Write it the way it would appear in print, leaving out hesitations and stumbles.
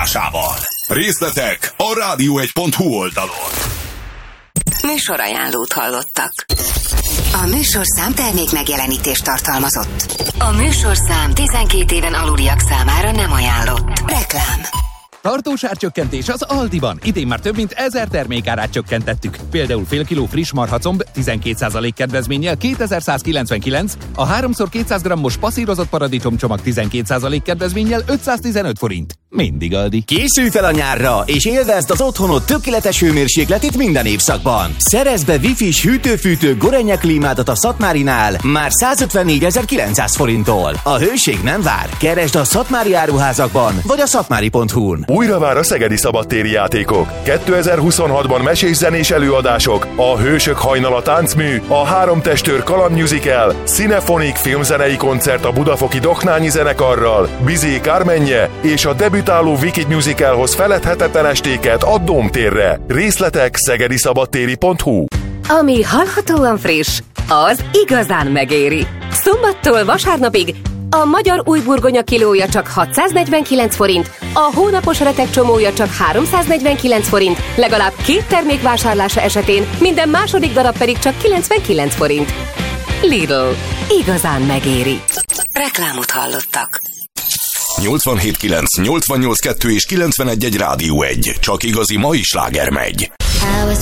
támogatásával. Részletek a radio1.hu oldalon. Műsorajánlót hallottak. A műsorszám termék megjelenítést tartalmazott. A műsorszám 12 éven aluliak számára nem ajánlott. Reklám. Tartós árcsökkentés az Aldiban. Idén már több mint 1000 termékárát csökkentettük. Például fél kiló friss marhacomb 12% kedvezménnyel 2199, a 3x200 g-os passzírozott paradicsomcsomag 12% kedvezménnyel 515 forint. Mindig Aldi. Készülj fel a nyárra, és élvezd az otthonod tökéletes hőmérsékletét minden évszakban. Szerezd be Wi-Fi-s hűtő-fűtő Gorenje klímádat a Szatmárinál már 154.900 forinttól. A hőség nem vár. Keresd a Szatmári áruházakban, vagy a szatmári.hu-n. Újra vár a szegedi szabadtéri játékok. 2026-ban mesés-zenés előadások, a Hősök hajnala táncmű, a Három testőr kaland musical, Cinefonik filmzenei koncert a budafoki Doknányi zenekarral, Bizé Kármenje és a debütáló Wicked musicalhoz feledhetetlen estéket a Dómtérre. Részletek szegediszabadtéri.hu. Ami hallhatóan friss, az igazán megéri. Szombattól vasárnapig a magyar új burgonya kilója csak 649 forint, a hónapos retek csomója csak 349 forint, legalább 2 termék vásárlása esetén minden második darab pedig csak 99 forint. Lidl. Igazán megéri. Reklámot hallottak. 87.9, 88.2 és 91.1 Rádió 1. Csak igazi mai sláger megy. I was